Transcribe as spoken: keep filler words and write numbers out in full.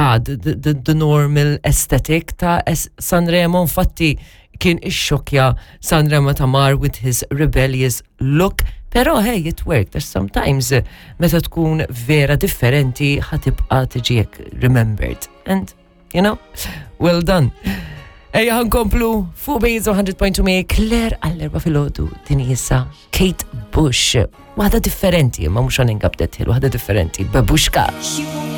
yeah, the, the, the normal aesthetic ta' Sanremo, infatti kien ix-xokja Sanremo Tamar with his rebellious look, pero hey, it worked. There's sometimes uh, meta tkun vera differenti ħatibqa' tiġiek remembered. And, you know, well done. Ejja ħankomplu fuq Base one hundred point two me Claire għall-erba fil-ħodu din jissa Kate Bush. Waħda differenti, ma mhux għan ingabdet, waħda differenti, Babushka.